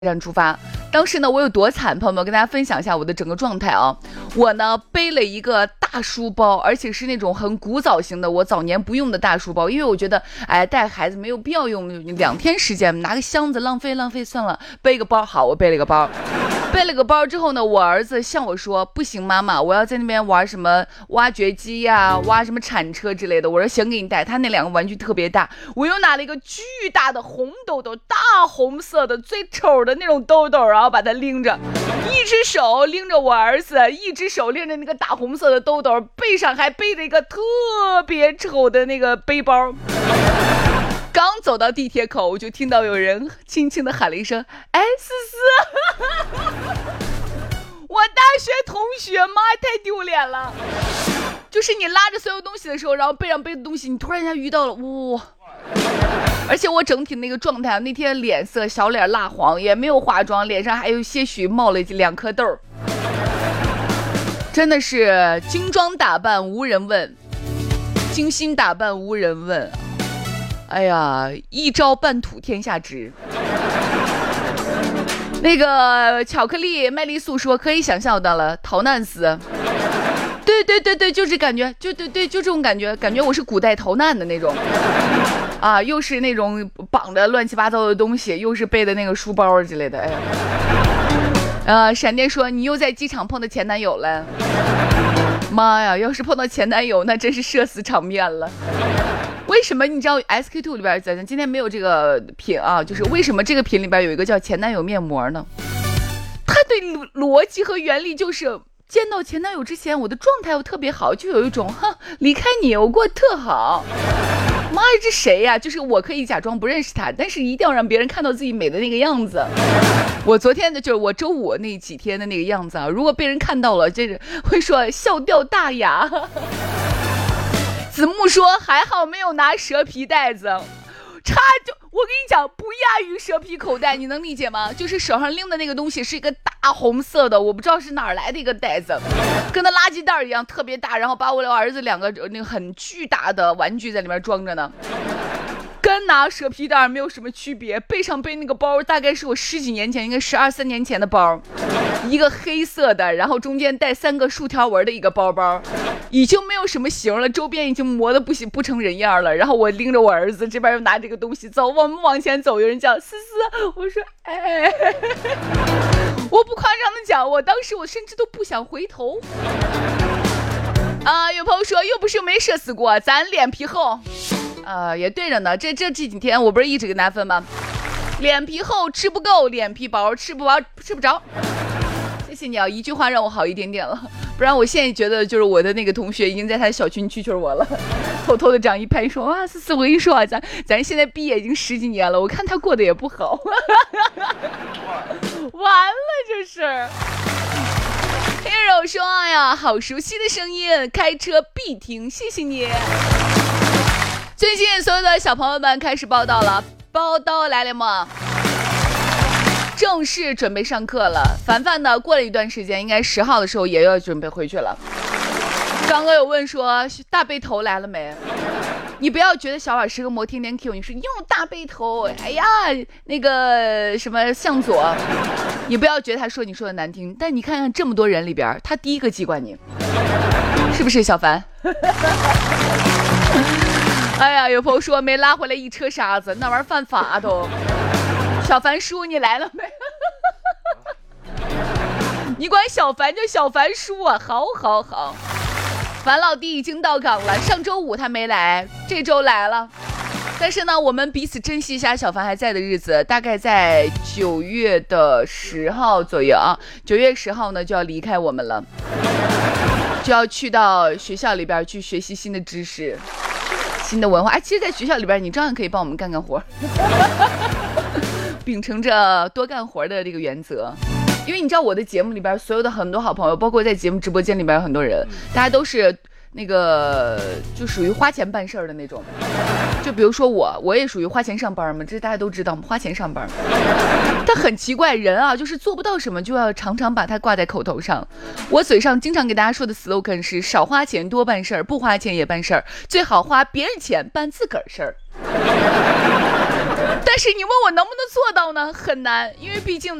站出发。当时呢，我有多惨，朋友们，跟大家分享一下我的整个状态啊。我呢背了一个大书包，而且是那种很古早型的，我早年不用的大书包，因为我觉得，哎，带孩子没有必要用2天时间，拿个箱子浪费算了，背个包好，我背了个包。背了个包之后呢，我儿子向我说：“不行，妈妈，我要在那边玩什么挖掘机呀、挖什么铲车之类的。”我说：“行，给你带。”他那2个玩具特别大，我又拿了一个巨大的红豆豆，大红色的最丑的那种豆豆，然后把它拎着，一只手拎着我儿子，一只手拎着那个大红色的豆豆，背上还背着一个特别丑的那个背包。刚走到地铁口，我就听到有人轻轻地喊了一声：“哎，思思！”我大学同学，妈，太丢脸了。就是你拉着所有东西的时候，然后背上背的东西，你突然间遇到了，哇！而且我整体那个状态，那天脸色小脸蜡黄，也没有化妆，脸上还有些许冒了2颗痘，真的是精装打扮无人问，精心打扮无人问。哎呀，一朝半土天下知。那个巧克力麦丽素说可以想象到了，逃难死。对，就是感觉，就这种感觉我是古代逃难的那种啊，又是那种绑着乱七八糟的东西，又是背的那个书包之类的。哎呀，闪电说你又在机场碰到前男友了。妈呀，要是碰到前男友，那真是社死场面了。为什么你知道 SK2 里边，咱今天没有这个品啊？就是为什么这个品里边有一个叫前男友面膜呢？它的逻辑和原理就是见到前男友之前，我的状态又特别好，就有一种离开你我过得特好。妈呀，这谁呀？就是我可以假装不认识他，但是一定要让别人看到自己美的那个样子。我昨天的就是我周五那几天的那个样子啊，如果被人看到了，这是会说笑掉大牙。子木说还好没有拿蛇皮袋子，我跟你讲，不亚于蛇皮口袋，你能理解吗？就是手上拎的那个东西是一个大红色的，我不知道是哪儿来的一个袋子，跟那垃圾袋一样特别大，然后把我儿子2个那个很巨大的玩具在里面装着呢，跟拿蛇皮袋没有什么区别。背上背那个包大概是我10几年前，应该12、13年前的包，一个黑色的，然后中间带3个竖条纹的一个包包，已经没有什么型了，周边已经磨得不成人样了。然后我拎着我儿子，这边又拿这个东西走，我们往前走，有人叫思思，我说哎，我不夸张的讲，我当时我甚至都不想回头啊。有朋友说又不是没社死过，咱脸皮厚也对着呢。这几天我不是一直跟大家分吗？脸皮厚吃不够，脸皮薄吃不着。谢谢你啊，一句话让我好一点点了，不然我现在觉得就是我的那个同学已经在他的小群蛐蛐我了，偷偷的这样一拍说哇，思思，我跟你说啊，咱现在毕业已经10几年了，我看他过得也不好。完了这是。天柔说哎呀，好熟悉的声音，开车必听，谢谢你。最近所有的小朋友们开始报道了，报道来了吗？正式准备上课了。凡凡呢，过了一段时间，应该10号的时候也要准备回去了。刚刚有问说大背头来了没？你不要觉得小婉是个模，天天 Q 你说用大背头，哎呀那个什么向左，你不要觉得他说你说的难听，但你看看这么多人里边，他第一个记惯你，是不是小凡？哎呀，有朋友说没拉回来一车沙子，那玩意儿犯法都。小凡叔你来了没？你管小凡叫小凡叔啊，好。樊老弟已经到岗了，上周5他没来，这周来了。但是呢，我们彼此珍惜一下小凡还在的日子，大概在9月10号左右啊。9月10号呢就要离开我们了，就要去到学校里边去学习新的知识、新的文化。其实，在学校里边，你照样可以帮我们干活，秉承着多干活的这个原则。因为你知道我的节目里边所有的很多好朋友，包括在节目直播间里边有很多人，大家都是那个就属于花钱办事儿的那种。就比如说我也属于花钱上班嘛，这大家都知道，花钱上班。但很奇怪，人啊，就是做不到什么就要常常把它挂在口头上。我嘴上经常给大家说的 slogan 是少花钱多办事儿，不花钱也办事儿，最好花别人钱办自个儿事儿。但但是你问我能不能做到呢？很难，因为毕竟